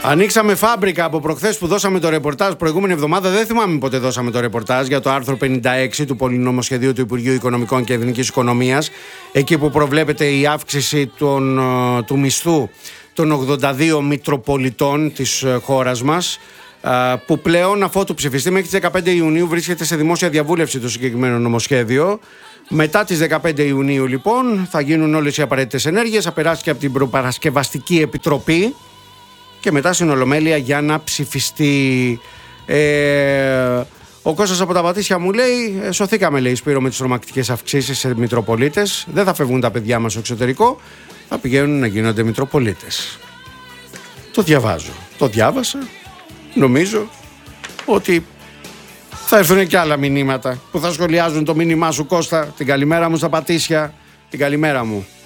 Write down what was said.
Ανοίξαμε φάμπρικα από προχθές που δώσαμε το ρεπορτάζ προηγούμενη εβδομάδα. Δεν θυμάμαι πότε δώσαμε το ρεπορτάζ για το άρθρο 56 του Πολυνομοσχεδίου του Υπουργείου Οικονομικών και Εθνικής Οικονομίας. Εκεί που προβλέπεται η αύξηση του μισθού των 82 μητροπολιτών της χώρας μας, που πλέον αφότου ψηφιστεί μέχρι τις 15 Ιουνίου βρίσκεται σε δημόσια διαβούλευση το συγκεκριμένο νομοσχέδιο. Μετά τις 15 Ιουνίου λοιπόν θα γίνουν όλες οι απαραίτητες ενέργειες, θα περάσει και από την Προπαρασκευαστική Επιτροπή και μετά στην Ολομέλεια για να ψηφιστεί. Ο Κώστας από τα Πατήσια μου λέει: σωθήκαμε, λέει, Σπύρο, με τις τρομακτικές αυξήσεις σε μητροπολίτες. Δεν θα φεύγουν τα παιδιά μας στο εξωτερικό, θα πηγαίνουν να γίνονται μητροπολίτες. Το διαβάζω. Το διάβασα. Νομίζω ότι θα έρθουν και άλλα μηνύματα που θα σχολιάζουν το μήνυμά σου, Κώστα. Την καλημέρα μου στα Πατήσια. Την καλημέρα μου.